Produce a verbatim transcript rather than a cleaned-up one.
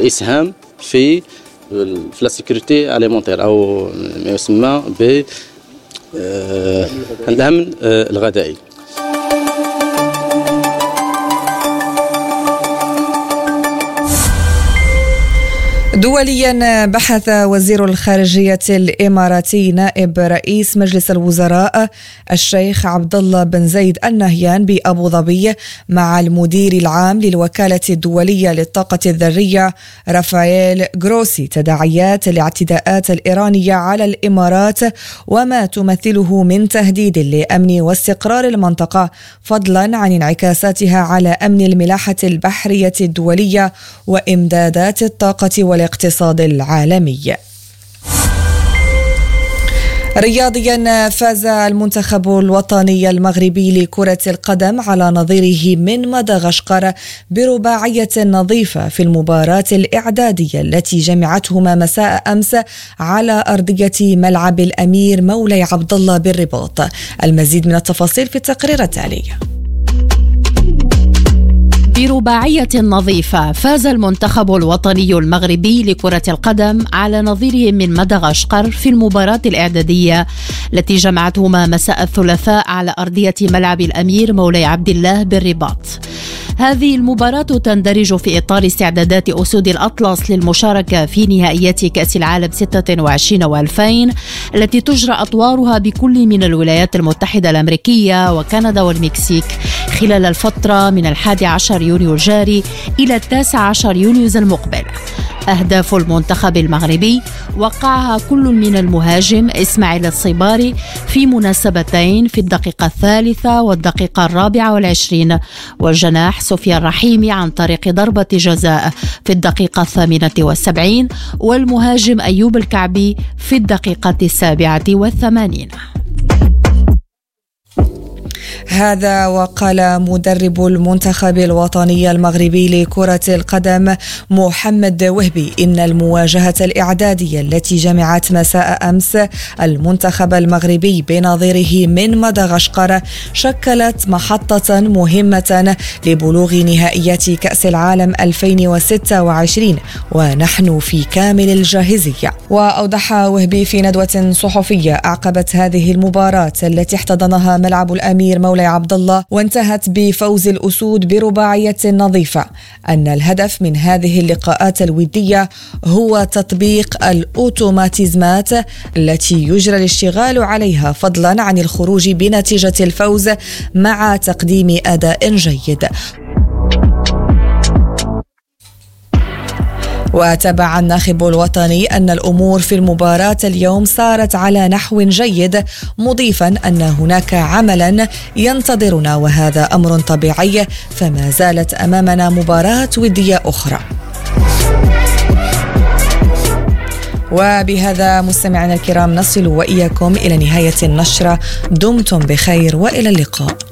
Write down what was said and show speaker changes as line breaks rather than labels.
إسهام في في لا سيكوريتي أليمونتير أو ما يسمى ب الأمن الغذائي.
دوليا، بحث وزير الخارجية الإماراتي نائب رئيس مجلس الوزراء الشيخ عبد الله بن زايد آل نهيان بأبو ظبي مع المدير العام للوكالة الدولية للطاقة الذرية رافائيل غروسي تداعيات الاعتداءات الإيرانية على الإمارات وما تمثله من تهديد لأمن واستقرار المنطقة، فضلا عن انعكاساتها على أمن الملاحة البحرية الدولية وإمدادات الطاقة والاقتصاد العالمي. رياضيا، فاز المنتخب الوطني المغربي لكرة القدم على نظيره من مدغشقر برباعية نظيفة في المباراة الإعدادية التي جمعتهما مساء أمس على أرضية ملعب الأمير مولاي عبد الله بالرباط. المزيد من التفاصيل في التقرير التالي.
برباعية نظيفة فاز المنتخب الوطني المغربي لكرة القدم على نظيره من مدغشقر في المباراة الإعدادية التي جمعتهما مساء الثلاثاء على أرضية ملعب الأمير مولاي عبد الله بالرباط. هذه المباراة تندرج في إطار استعدادات أسود الأطلس للمشاركة في نهائيات كأس العالم ستة وعشرين وألفين التي تجرى أطوارها بكل من الولايات المتحدة الأمريكية وكندا والمكسيك خلال الفترة من الحادي عشر يونيو الجاري إلى التاسع عشر يونيو المقبل. أهداف المنتخب المغربي وقعها كل من المهاجم إسماعيل الصباري في مناسبتين في الدقيقة الثالثة والدقيقة الرابعة والعشرين، والجناح سفيان رحيمي عن طريق ضربة جزاء في الدقيقة الثامنة والسبعين، والمهاجم أيوب الكعبي في الدقيقة السابعة والثمانين.
هذا وقال مدرب المنتخب الوطني المغربي لكرة القدم محمد وهبي إن المواجهة الإعدادية التي جمعت مساء أمس المنتخب المغربي بنظيره من مدغشقر شكلت محطة مهمة لبلوغ نهائيات كأس العالم ألفين وستة وعشرين ونحن في كامل الجاهزية. وأوضح وهبي في ندوة صحفية أعقبت هذه المباراة التي احتضنها ملعب الأمير مولاي عبد الله وانتهت بفوز الأسود برباعية نظيفة أن الهدف من هذه اللقاءات الودية هو تطبيق الأوتوماتيزمات التي يجرى الاشتغال عليها فضلا عن الخروج بنتيجة الفوز مع تقديم أداء جيد. وتابع الناخب الوطني أن الأمور في المباراة اليوم صارت على نحو جيد، مضيفا أن هناك عملا ينتظرنا وهذا أمر طبيعي، فما زالت أمامنا مباراة ودية أخرى. وبهذا مستمعينا الكرام نصل وإياكم إلى نهاية النشرة، دمتم بخير وإلى اللقاء.